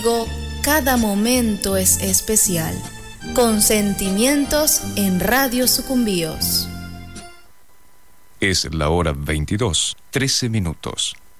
Cada momento es especial. Con sentimientos en Radio Sucumbíos. Es la hora 22:13.